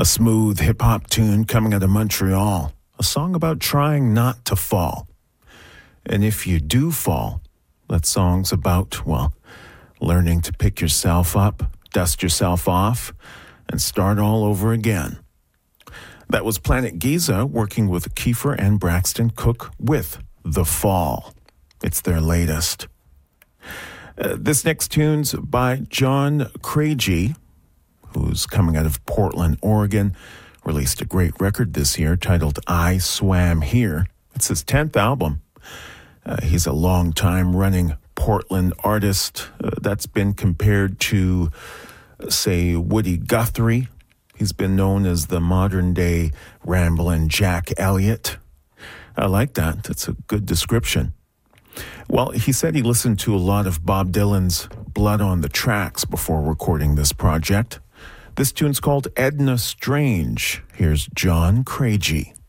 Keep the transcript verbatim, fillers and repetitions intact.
A smooth hip-hop tune coming out of Montreal. A song about trying not to fall. And if you do fall, that song's about, well, learning to pick yourself up, dust yourself off, and start all over again. That was Planet Giza working with Kiefer and Braxton Cook with The Fall. It's their latest. Uh, this next tune's by John Craigie, who's coming out of Portland, Oregon. Released a great record this year titled I Swam Here. It's his tenth album. Uh, he's a long-time running Portland artist uh, that's been compared to, uh, say, Woody Guthrie. He's been known as the modern-day ramblin' Jack Elliott. I like that. That's a good description. Well, he said he listened to a lot of Bob Dylan's Blood on the Tracks before recording this project. This tune's called Edna Strange. Here's John Craigie.